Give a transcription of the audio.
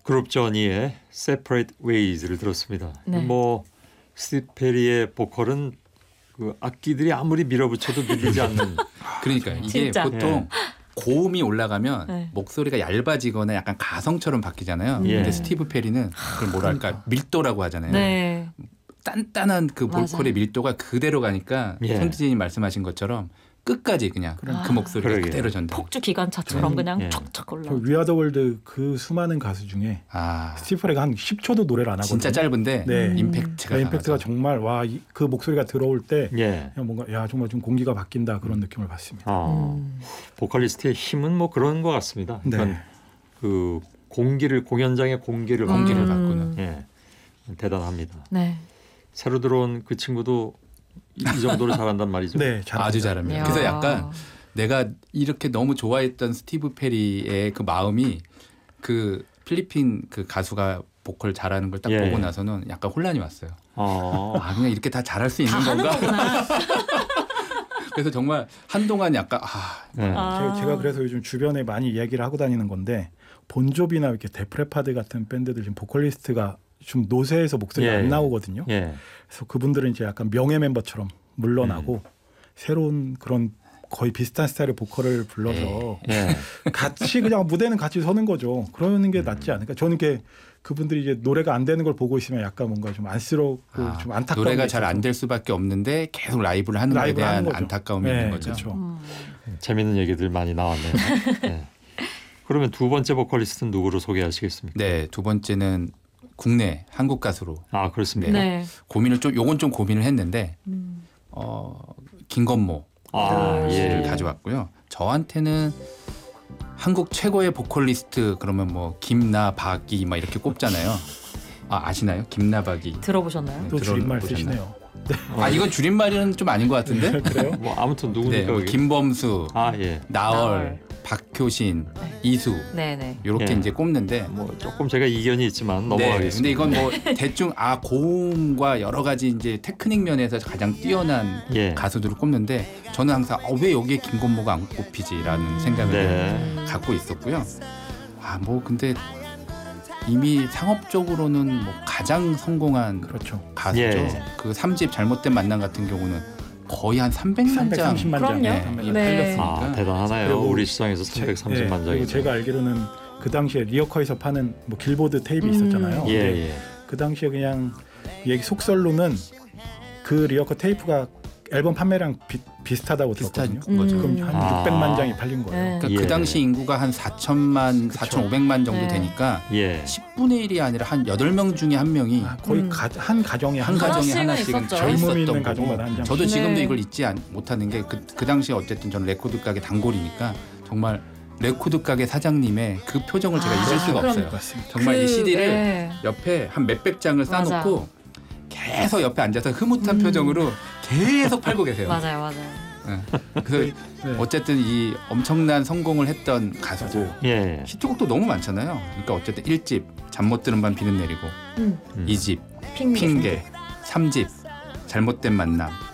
그룹 저니의 Separate Ways를 들었습니다. 네. 뭐 스티브 페리의 보컬은 그 악기들이 아무리 밀어붙여도 밀리지 않는. 그러니까 이게 진짜. 보통 고음이 올라가면 네. 목소리가 얇아지거나 약간 가성처럼 바뀌잖아요. 예. 근데 스티브 페리는 그걸 뭐랄까 밀도라고 하잖아요. 네. 단단한 그 보컬의 맞아요. 밀도가 그대로 가니까 예. 손지진이 말씀하신 것처럼 끝까지 그냥 그 목소리가 그러게요. 그대로 전달. 폭주 기관차처럼 네. 그냥 예. 척척 올라. 저 위아더 월드 그 수많은 가수 중에 아 스티브 페리가 한 10초도 노래를 안 하거든요. 진짜 짧은데 네. 임팩트가 임팩트가 강하죠. 정말 와 그 목소리가 들어올 때 예. 그냥 뭔가 야 정말 좀 공기가 바뀐다 그런 느낌을 받습니다. 보컬리스트의 힘은 뭐 그런 것 같습니다. 네. 그러니까 그 공기를 공연장의 공기를 공기를 바꾸는. 바꾸는. 예. 대단합니다. 네. 새로 들어온 그 친구도 이 정도로 잘한단 말이죠. 네, 잘합니다. 아주 잘합니다. 이야. 그래서 약간 내가 이렇게 너무 좋아했던 스티브 페리의 그 마음이 그 필리핀 그 가수가 보컬 잘하는 걸 딱 예. 보고 나서는 약간 혼란이 왔어요. 아, 그냥 이렇게 다 잘할 수 있는 다 하는 건가? 거구나. 그래서 정말 한동안 약간 네. 제가 그래서 요즘 주변에 많이 이야기를 하고 다니는 건데 본조비나 이렇게 데프레파드 같은 밴드들 지금 보컬리스트가 좀 노쇠해서 목소리가 예. 안 나오거든요. 예. 그래서 그분들은 이제 약간 명예 멤버처럼 물러나고 새로운 그런 거의 비슷한 스타일의 보컬을 불러서 예. 같이 그냥 무대는 같이 서는 거죠. 그러는 게 낫지 않을까. 저는 이게 그분들이 이제 노래가 안 되는 걸 보고 있으면 약간 뭔가 좀 안쓰럽고 좀 안타까운 노래가 잘 안 될 수밖에 없는데 계속 라이브를 하는 거에 라이브를 하는 대한 거죠. 안타까움이 네, 있는 거죠. 그렇죠. 재밌는 얘기들 많이 나왔네요. 네. 그러면 두 번째 보컬리스트는 누구로 소개하시겠습니까? 네, 두 번째는 국내 한국 가수로 아, 그렇습니까? 네. 고민을 좀 요건 좀 고민을 했는데 김건모를 아, 예. 가져왔고요. 저한테는 한국 최고의 보컬리스트 그러면 뭐 김나박이 막 이렇게 꼽잖아요. 아시나요? 김나박이. 들어보셨나요? 또 줄임말 들어보셨나요? 쓰시네요. 이건 줄임말은 좀 아닌 것 같은데. 그래요? 뭐 아무튼 네, 누구니까 뭐 그게? 김범수, 아, 예. 나얼, 박효신, 이수 네네. 이렇게 예. 이제 꼽는데 뭐 조금 제가 이견이 있지만 네, 넘어가겠습니다. 근데 이건 뭐 대충 고음과 여러 가지 이제 테크닉 면에서 가장 뛰어난 예. 가수들을 꼽는데 저는 항상 왜 여기에 김건모가 안 꼽히지라는 생각을 네. 갖고 있었고요. 뭐 근데 이미 상업적으로는 뭐 가장 성공한 그렇죠. 가수죠. 예. 그 3집 잘못된 만남 같은 경우는 거의 한 300만 장 330만 그럼요. 장. 네. 아, 팔렸으니까. 대단하네요. 그리고 우리 시장에서 330만 장이. 그리고 제가 알기로는 그 당시에 리어커에서 파는 뭐 길보드 테이프 있었잖아요. 예, 근데 예. 그 당시에 그냥 얘기 속설로는 그 리어커 테이프가 앨범 판매량 비슷하다고 비슷한 들었거든요. 거죠. 그럼 한 아. 600만 장이 팔린 거예요. 네. 그러니까 예. 그 당시 인구가 한 4천만, 그쵸. 4,500만 정도 네. 되니까 예. 10분의 1이 아니라 한 8명 중에 한 명이 거의 한 가정에 한 가정에 하나씩은 하나씩은 있었죠. 져 젊음이 있는 있었던 가정마다 한 거고 장씩. 저도 지금도 네. 이걸 잊지 못하는 게 그 당시에 어쨌든 저는 레코드 가게 단골이니까 정말 레코드 가게 사장님의 그 표정을 제가 잊을 수가 그럼- 없어요. 맞습니다. 정말 이 CD를 네. 옆에 한 몇백 장을 맞아. 쌓아놓고 계속 옆에 앉아서 흐뭇한 표정으로 계속 팔고 계세요. 맞아요, 맞아요. 네. 그래서 네. 어쨌든 이 엄청난 성공을 했던 가수고 맞아요. 예. 히트곡도 너무 많잖아요. 그러니까 어쨌든 1집 잠 못 드는 밤 비는 내리고 음. 2집 핑계. 핑계 3집 잘못된 만남